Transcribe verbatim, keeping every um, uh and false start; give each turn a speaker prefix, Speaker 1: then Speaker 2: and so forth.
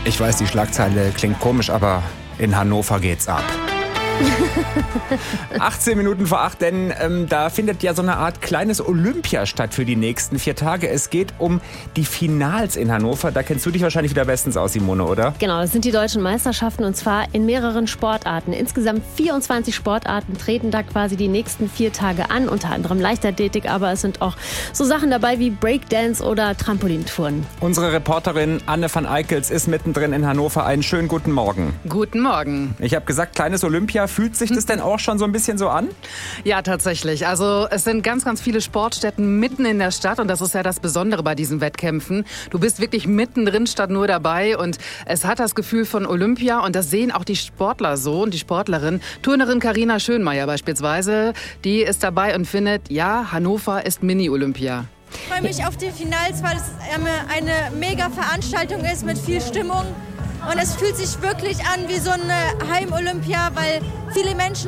Speaker 1: Ich weiß, die Schlagzeile klingt komisch, aber in Hannover geht's ab. achtzehn Minuten vor acht, denn ähm, da findet ja so eine Art kleines Olympia statt für die nächsten vier Tage. Es geht um die Finals in Hannover. Da kennst du dich wahrscheinlich wieder bestens aus, Simone, oder?
Speaker 2: Genau, das sind die deutschen Meisterschaften und zwar in mehreren Sportarten. Insgesamt vierundzwanzig Sportarten treten da quasi die nächsten vier Tage an, unter anderem Leichtathletik, aber es sind auch so Sachen dabei wie Breakdance oder Trampolintouren.
Speaker 1: Unsere Reporterin Anne van Eickels ist mittendrin in Hannover. Einen schönen guten Morgen.
Speaker 3: Guten Morgen.
Speaker 1: Ich habe gesagt, kleines Olympia. Fühlt sich das denn auch schon so ein bisschen so an?
Speaker 3: Ja, tatsächlich. Also es sind ganz, ganz viele Sportstätten mitten in der Stadt und das ist ja das Besondere bei diesen Wettkämpfen. Du bist wirklich mittendrin statt nur dabei und es hat das Gefühl von Olympia und das sehen auch die Sportler so und die Sportlerin. Turnerin Carina Schönmeier beispielsweise, die ist dabei und findet, ja, Hannover ist Mini-Olympia.
Speaker 4: Ich freue mich auf die Finals, weil es eine mega Veranstaltung ist mit viel Stimmung. Und es fühlt sich wirklich an wie so eine Heim-Olympia, weil viele Menschen